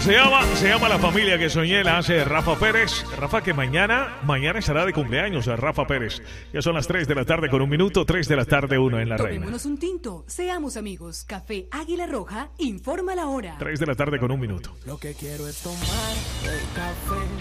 Se llama La Familia que Soñé, la hace Rafa Pérez. Rafa, que mañana estará de cumpleaños, Rafa Pérez. Ya son las 3 de la tarde con 1 minuto, 3 de la tarde 1 en La Reina. Tomémonos un tinto, seamos amigos. Café Águila Roja, informa la hora. 3 de la tarde con 1 minuto. Lo que quiero es tomar el café